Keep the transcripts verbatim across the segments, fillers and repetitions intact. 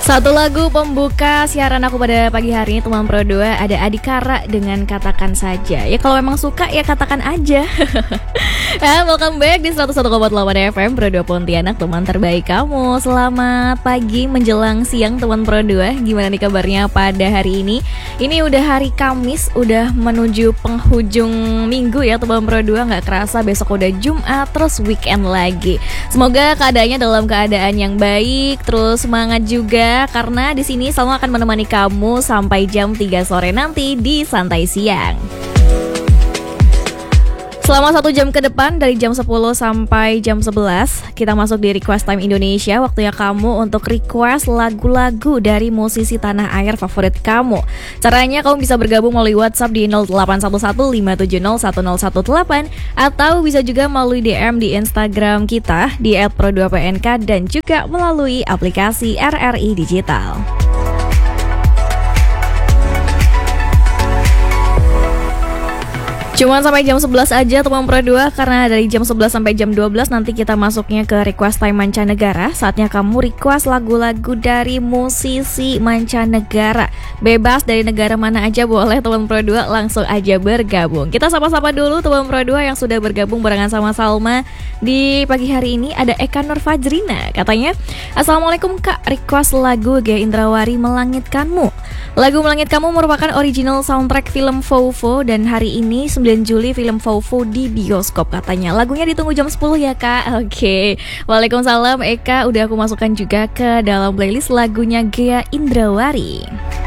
Satu lagu pembuka siaran aku pada pagi hari ini teman Pro dua ada Adikara dengan Katakan Saja. Ya kalau memang suka ya katakan aja. Ya, welcome back di seratus satu koma delapan F M Pro dua Pontianak, teman terbaik kamu. Selamat pagi menjelang siang teman Pro dua. Gimana nih kabarnya pada hari ini? Ini udah hari Kamis, udah menuju penghujung minggu ya teman Pro dua. Gak kerasa besok udah Jumat, terus weekend lagi. Semoga keadaannya dalam keadaan yang baik, terus semangat juga. Karena di sini Salma akan menemani kamu sampai jam tiga sore nanti di Santai Siang. Selama satu jam ke depan dari jam sepuluh sampai jam sebelas kita masuk di Request Time Indonesia. Waktunya kamu untuk request lagu-lagu dari musisi tanah air favorit kamu. Caranya kamu bisa bergabung melalui WhatsApp di nol delapan satu satu lima tujuh nol satu nol satu delapan, atau bisa juga melalui D M di Instagram kita di et pro dua p n k dan juga melalui aplikasi R R I Digital. Cuman sampai jam sebelas aja teman Pro dua, karena dari jam sebelas sampai jam dua belas nanti kita masuknya ke Request Time Mancanegara. Saatnya kamu request lagu-lagu dari musisi mancanegara. Bebas dari negara mana aja boleh teman Pro dua, langsung aja bergabung. Kita sapa-sapa dulu teman Pro dua yang sudah bergabung barengan sama Salma di pagi hari ini. Ada Eka Nur Fajrina, katanya, Assalamualaikum Kak, request lagu Gia Indrawari Melangitkanmu. Lagu Melangitkanmu merupakan original soundtrack film Vovo, dan hari ini sembilan Juli film Vovo di bioskop katanya. Lagunya ditunggu jam sepuluh ya Kak. Oke, Waalaikumsalam Eka, udah aku masukkan juga ke dalam playlist lagunya Gia Indrawari.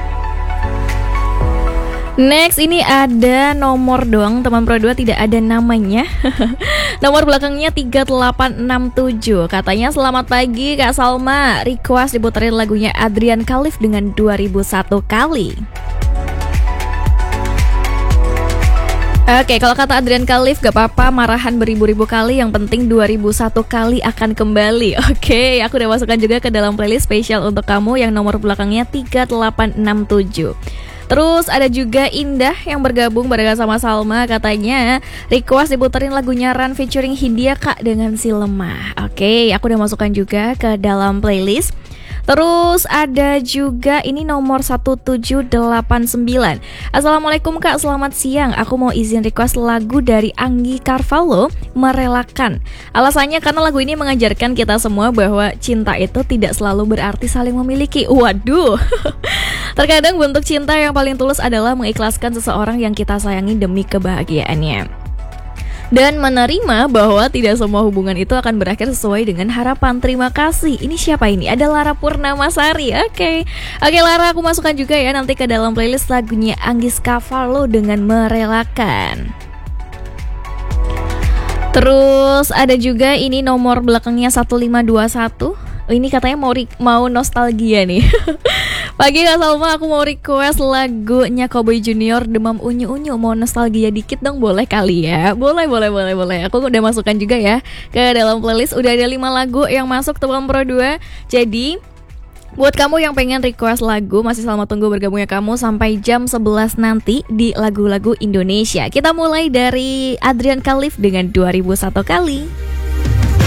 Next, ini ada nomor doang teman Pro dua, tidak ada namanya. Nomor belakangnya tiga delapan enam tujuh. Katanya, selamat pagi Kak Salma, request diputerin lagunya Adrian Khalif dengan dua ribu satu kali. Oke, kalau kata Adrian Khalif gak apa-apa marahan beribu-ribu kali, yang penting dua ribu satu kali akan kembali. Oke, aku udah masukkan juga ke dalam playlist spesial untuk kamu yang nomor belakangnya tiga delapan enam tujuh. Terus ada juga Indah yang bergabung barengan sama Salma, katanya request diputerin lagunya Run featuring Hindia Kak dengan Si Lemah. Oke, aku udah masukkan juga ke dalam playlist. Terus ada juga ini nomor satu tujuh delapan sembilan. Assalamualaikum Kak, selamat siang. Aku mau izin request lagu dari Anggi Carvalho, Merelakan. Alasannya karena lagu ini mengajarkan kita semua bahwa cinta itu tidak selalu berarti saling memiliki. Waduh. Terkadang bentuk cinta yang paling tulus adalah mengikhlaskan seseorang yang kita sayangi demi kebahagiaannya, dan menerima bahwa tidak semua hubungan itu akan berakhir sesuai dengan harapan. Terima kasih. Ini siapa ini? Ada Lara Purnamasari. Oke, Oke Lara, aku masukkan juga ya nanti ke dalam playlist lagunya Anggi Carvalho dengan Merelakan. Terus ada juga ini nomor belakangnya satu lima dua satu. Ini katanya mau mau nostalgia nih. Pagi Kak Salma, aku mau request lagunya Cowboy Junior, Demam Unyu-Unyu. Mau nostalgia dikit dong, boleh kali ya? Boleh, boleh, boleh, boleh. Aku udah masukkan juga ya ke dalam playlist. Udah ada lima lagu yang masuk teman Pro dua. Jadi buat kamu yang pengen request lagu, masih Salma tunggu bergabungnya kamu sampai jam sebelas nanti di lagu-lagu Indonesia. Kita mulai dari Adrian Khalif dengan dua ribu satu kali.